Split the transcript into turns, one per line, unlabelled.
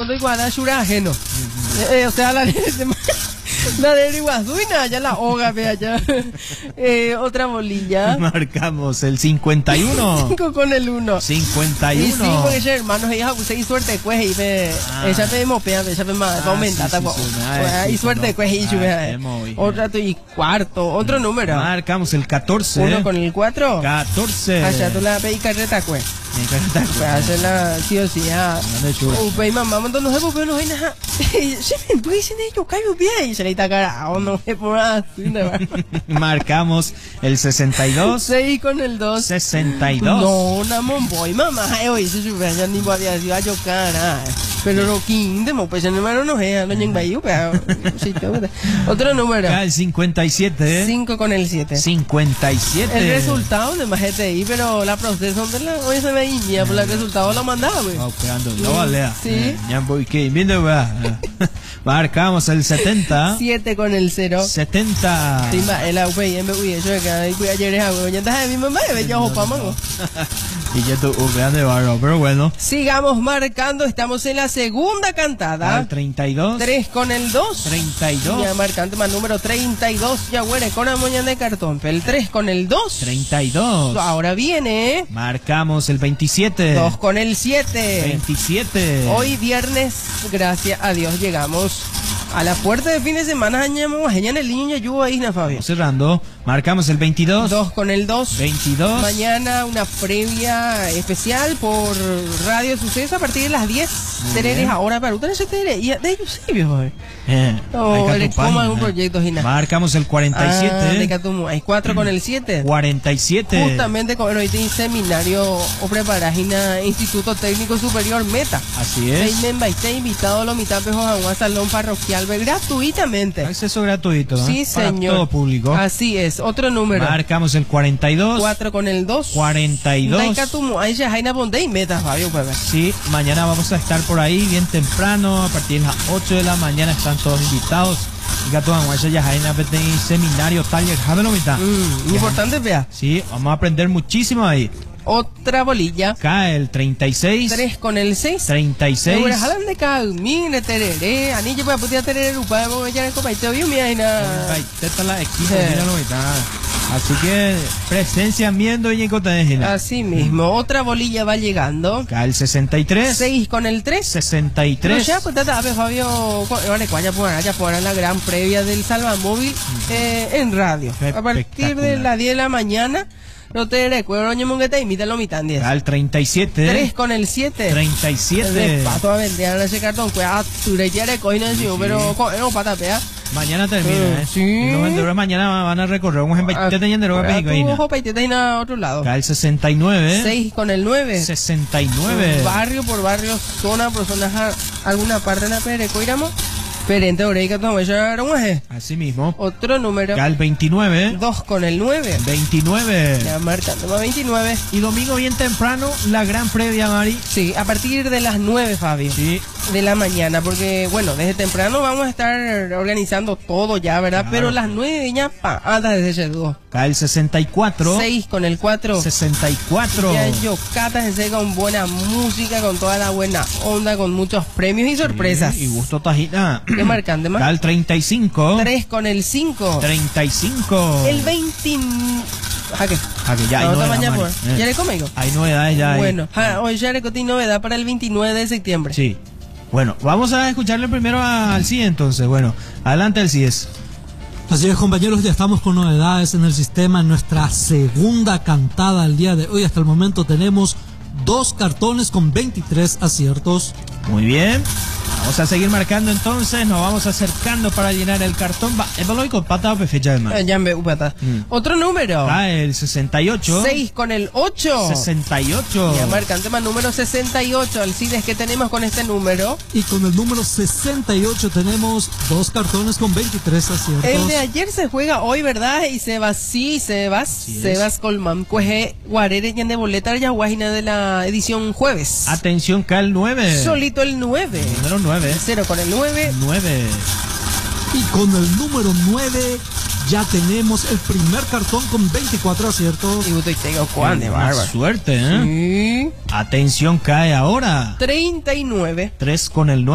cuando igual a Shura ajeno. O sea, la de Iguazuina, ya la hoga, vea ya. Otra bolilla.
Marcamos el 51.
5 con el 1.
51.
Y sí, porque ese hermano, ella usted y suerte, pues, y me. Ella me mopea, ella me aumenta, y suerte, pues, y sube. Otra y cuarto, otro número.
Marcamos el 14.
1 con el 4.
14.
Allá tú la pedí carreta, pues. Hacer la sí o sí, mamá, no sé por qué no hay nada. Se me puede decir yo caigo bien. Y se le está cara, no me por así.
Marcamos el 62.
6 con el 2.
62.
No, una momboy, mamá. Hoy se sube allá ni podía decir a yo cara. Pero lo quinte, pues el número no es, no llega pero otro número.
El 57.
5 con el 7.
57.
El resultado de más GTI, pero la proceso de la hoy se me iña, por el resultado lo mandaba, güey.
No vale.
Sí.
Ya voy que viendo, marcamos el 70.
7 con el 0.
70.
Sí, el UPI, eso es que ayer es algo, ya está de mi mamá, ya ojo mango.
Y ya tu de barro, pero bueno.
Sigamos marcando, estamos en la segunda cantada.
Al 32.
3 con el 2.
32.
Ya marcante más número 32. Ya huele con la moña de cartón. El 3 con el 2.
32.
Ahora viene.
Marcamos el 27.
2 con el 7.
27.
Hoy viernes, gracias a Dios, llegamos a la puerta de fin de semana. En el niño yo ahí, Fabio.
Cerrando. Marcamos el 22.
2 con el 2.
22.
Mañana una previa especial por Radio Suceso a partir de las 10. Tereres ahora para usted y de ellos sí, viejo. Le coma algún proyecto gina.
Marcamos el 47.
De Catumu. Hay 4 con el 7.
47.
Justamente con hoy tiene seminario o preparagina Instituto Técnico Superior Meta.
Así es.
Está invitado a los mitapes a un salón parroquial gratuitamente.
Acceso gratuito.
Sí,
para
señor.
todo público.
Así es. Otro número.
Marcamos el 42.
4 con el 2.
42. Sí, mañana vamos a estar por ahí bien temprano, a partir de las 8 de la mañana están todos invitados. Seminario, taller,
importante, vea.
Sí, vamos a aprender muchísimo ahí.
Otra bolilla.
Cae el 36.
3 con el 6.
36.
Jalan de Caumine, tereré. Anillo para poder tener un pago. Ya copa y te vio mi aina.
Así que presencia viendo y en
así mismo. Otra bolilla va llegando.
Cae el 63.
6 con el 3.
63.
No, ya pues Fabio. Ya por la gran previa del Salvamóvil en radio. A partir de las 10 de la mañana. No te recuerdo, y mítalo mitad 10.
Al 37.
3 con el 7.
37.
Despacio a vender ese cartón. Pero no pata pea.
Mañana termina,
Sí.
Los vendedores mañana van a recorrer un
otro lado.
Al 69.
6 con el 9.
69.
Barrio por barrio, zona por zona, alguna parte de la Perecoiramo. Perente Oreica,
así mismo.
Otro número.
Al 29.
2 con el 9.
29.
Ya marcando más 29.
Y domingo bien temprano, la gran previa, Mari.
Sí, a partir de las 9, Fabio.
Sí.
De la mañana, porque bueno, desde temprano vamos a estar organizando todo ya, ¿verdad? Claro. Pero las 9 ya antes de ese dúo.
Cae el 64.
6 con el 4.
64.
Ya Yocata se con buena música, con toda la buena onda, con muchos premios y sorpresas.
Sí, y gusto tajita.
¿Qué marcante más?
Cae el 35.
3 con el 5.
35.
El 20.
Jaque, ya hay novedad,
¿Ya le conmigo?
Hay novedades ya.
Bueno, hoy ya le conté novedad para el 29 de septiembre.
Sí. Bueno, vamos a escucharle primero al CIE entonces. Bueno, adelante el CIES.
Así es, compañeros, ya estamos con novedades en el sistema en nuestra segunda cantada al día de hoy. Hasta el momento tenemos 2 cartones con 23 aciertos.
Muy bien. Vamos a seguir marcando entonces, nos vamos acercando para llenar el cartón. ¿Es pata o fecha de más?
Ya me pata. Otro número.
El 68.
6 con el 8.
68.
Ya marcante más número 68. Alcides, ¿qué tenemos con este número?
Y con el número 68 tenemos 2 cartones con 23 aciertos.
El de ayer se juega hoy, ¿verdad? Y Sebas Colman, Cueje, Guarere, de boleta, ya guajina de la edición jueves.
Atención, Cal 9.
Solito el 9.
Número 9.
0 con el 9.
9.
Y con el número 9 ya tenemos el primer cartón con 24 aciertos.
Y usted tengo cuán de bárbaro.
Suerte, ¿eh?
Sí.
Atención, cae ahora.
39.
3 con el 9.